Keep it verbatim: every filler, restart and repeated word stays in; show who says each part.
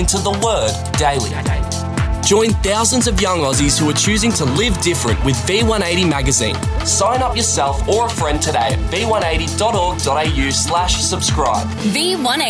Speaker 1: into the word daily. Join thousands of young Aussies who are choosing to live different with V one eighty magazine. Sign up yourself or a friend today at v one eighty dot org dot a u slash subscribe.
Speaker 2: V one eighty